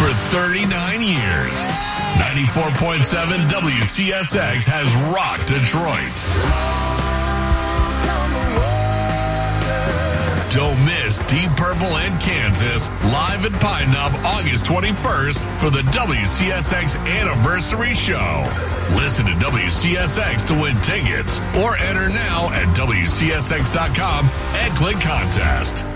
for 39 years. 94.7 WCSX has rocked Detroit. Don't miss Deep Purple and Kansas live at Pine Knob August 21st for the WCSX Anniversary Show. Listen to WCSX to win tickets or enter now at WCSX.com and click contest.